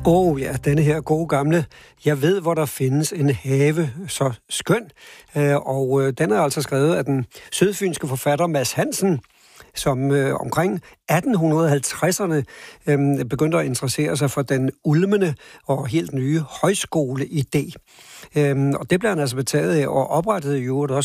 Ja, denne her gode gamle, jeg ved, hvor der findes en have, så skøn. Og den er altså skrevet af den sydfynske forfatter Mads Hansen, som omkring 1850'erne begyndte at interessere sig for den ulmende og helt nye højskoleidé. Og det blev han altså betaget af og oprettede jo også